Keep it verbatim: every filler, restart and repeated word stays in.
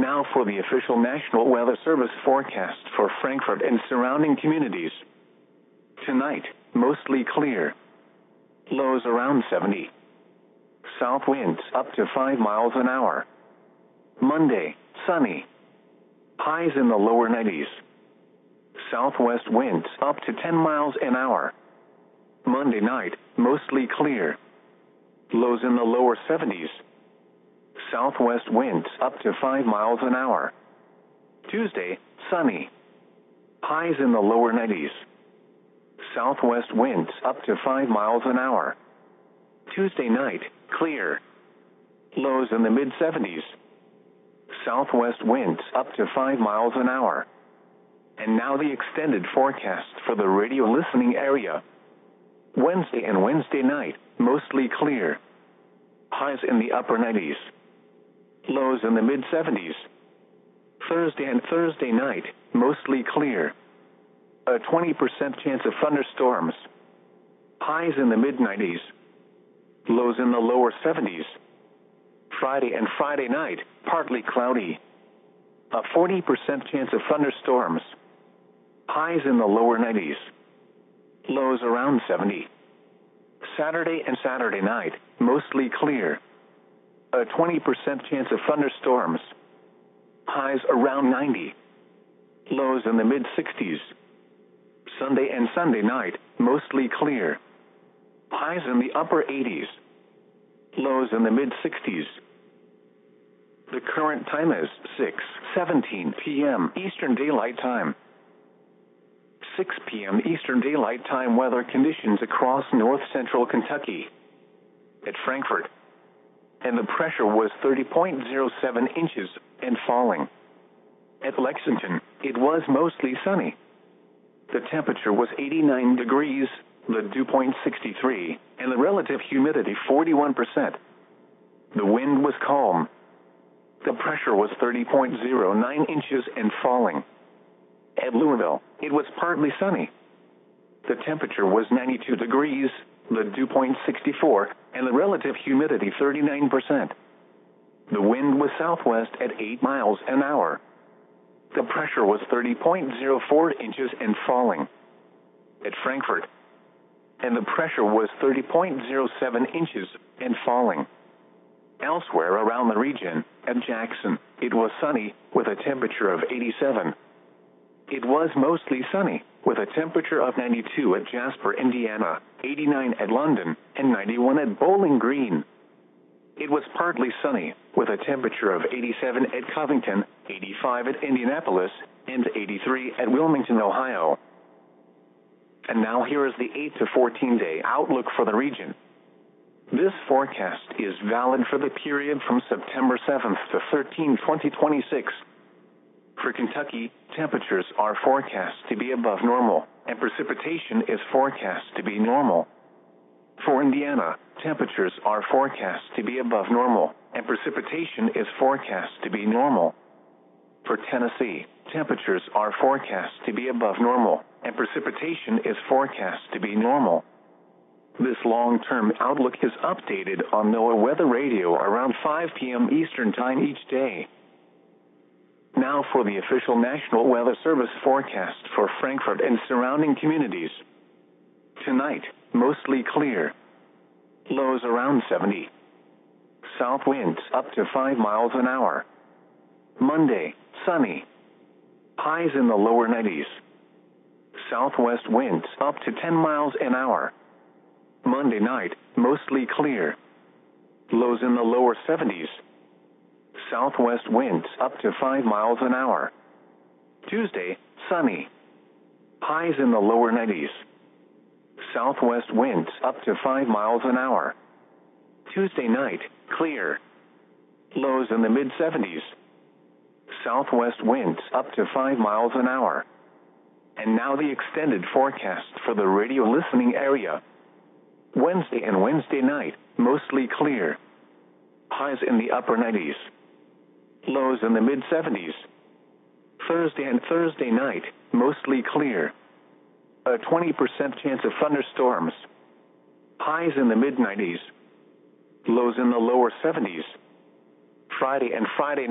Now for the official National Weather Service forecast for Frankfurt and surrounding communities. Tonight, mostly clear. Lows around seventy. South winds up to five miles an hour. Monday, sunny. Highs in the lower nineties. Southwest winds up to ten miles an hour. Monday night, mostly clear. Lows in the lower seventies. Southwest winds up to five miles an hour. Tuesday, sunny. Highs in the lower nineties. Southwest winds up to five miles an hour. Tuesday night, clear. Lows in the mid seventies. Southwest winds up to five miles an hour. And now the extended forecast for the radio listening area. Wednesday and Wednesday night, mostly clear. Highs in the upper nineties. Lows in the mid seventies. Thursday and Thursday night, mostly clear. A twenty percent chance of thunderstorms. Highs in the mid nineties. Lows in the lower seventies. Friday and Friday night, partly cloudy. A forty percent chance of thunderstorms. Highs in the lower nineties. Lows around seventy. Saturday and Saturday night, mostly clear. A twenty percent chance of thunderstorms. Highs around ninety. Lows in the mid sixties. Sunday and Sunday night, mostly clear. Highs in the upper eighties. Lows in the mid sixties. The current time is six seventeen p m Eastern Daylight Time. six p m Eastern Daylight Time weather conditions across north central Kentucky. At Frankfurt. And the pressure was thirty point zero seven inches and falling. At Lexington, it was mostly sunny. The temperature was eighty-nine degrees, the dew point sixty-three, and the relative humidity forty-one percent. The wind was calm. The pressure was thirty point zero nine inches and falling. At Louisville, it was partly sunny. The temperature was ninety-two degrees, the dew point sixty-four, and the relative humidity thirty-nine percent. The wind was southwest at eight miles an hour. The pressure was thirty point zero four inches and falling. At Frankfurt. And the pressure was thirty point zero seven inches and falling. Elsewhere around the region, at Jackson, it was sunny, with a temperature of eighty-seven. It was mostly sunny, with a temperature of ninety-two at Jasper, Indiana, eighty-nine at London, and ninety-one at Bowling Green. It was partly sunny, with a temperature of eighty-seven at Covington, eighty-five at Indianapolis, and eighty-three at Wilmington, Ohio. And now here is the eight to fourteen day outlook for the region. This forecast is valid for the period from September seventh to thirteenth, twenty twenty-six. For Kentucky, temperatures are forecast to be above normal, and precipitation is forecast to be normal. For Indiana, temperatures are forecast to be above normal, and precipitation is forecast to be normal. For Tennessee, temperatures are forecast to be above normal, and precipitation is forecast to be normal. This long-term outlook is updated on NOAA Weather Radio around five p m Eastern Time each day. Now for the official National Weather Service forecast for Frankfurt and surrounding communities. Tonight, mostly clear. Lows around seventy. South winds up to five miles an hour. Monday, sunny. Highs in the lower nineties. Southwest winds up to ten miles an hour. Monday night, mostly clear. Lows in the lower seventies. Southwest winds up to five miles an hour. Tuesday, sunny. Highs in the lower nineties. Southwest winds up to five miles an hour. Tuesday night, clear. Lows in the mid seventies. Southwest winds up to five miles an hour. And now the extended forecast for the radio listening area. Wednesday and Wednesday night, mostly clear. Highs in the upper nineties. Lows in the mid seventies. Thursday and Thursday night, mostly clear. A twenty percent chance of thunderstorms. Highs in the mid nineties. Lows in the lower seventies. Friday and Friday